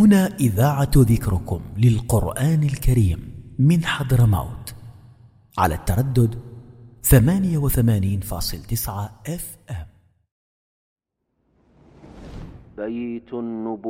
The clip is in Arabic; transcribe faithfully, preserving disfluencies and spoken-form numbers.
هنا إذاعة ذكركم للقرآن الكريم من حضرموت على التردد ثمانية وثمانين فاصل تسعة اف ام. بيت النبوة.